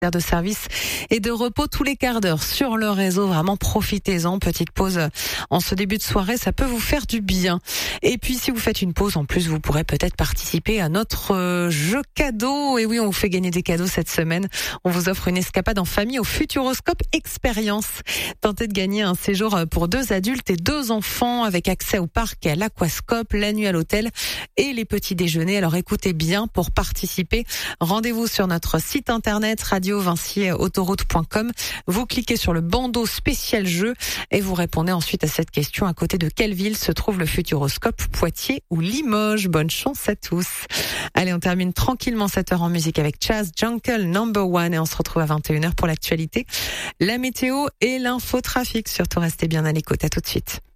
de service et de repos tous les quarts d'heure sur le réseau. Vraiment, profitez-en. Petite pause en ce début de soirée, ça peut vous faire du bien. Et puis, si vous faites une pause, en plus, vous pourrez peut-être participer à notre jeu cadeau. Et oui, on vous fait gagner des cadeaux cette semaine. On vous offre une escapade en famille au Futuroscope Expérience. Tentez de gagner un séjour pour 2 adultes et 2 enfants avec accès au parc et à l'aquascope, la nuit à l'hôtel et les petits déjeuners. Alors écoutez bien, pour participer, rendez-vous sur notre site internet radio-vinci-autoroute.com. Vous cliquez sur le bandeau spécial jeu et vous répondez ensuite à cette question: à côté de quelle ville se trouve le Futuroscope, Poitiers ou Limoges? Bonne chance à tous. Allez, on termine tranquillement cette heure en musique avec Chaz Jungle Number One et on se retrouve à 21h pour l'actualité, la météo et l'infotrafic. Surtout restez bien à l'écoute. À tout de suite.